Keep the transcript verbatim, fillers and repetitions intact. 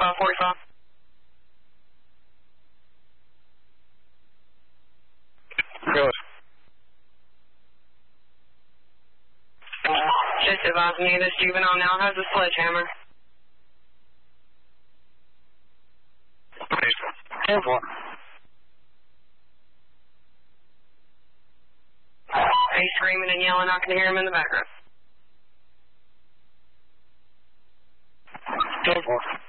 forty-five forty-five. Good. Just advising you this juvenile now has a sledgehammer. ten four. He's screaming and yelling. I can hear him in the background. ten four.